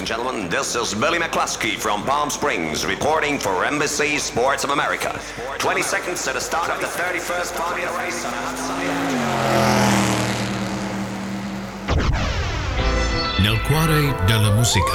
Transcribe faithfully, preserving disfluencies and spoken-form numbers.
gentlemen, this is Billy McCluskey from Palm Springs reporting for Embassy Sports of America. twenty seconds to the start of the thirty-first Formula race on a hot sunny Nel cuore della musica.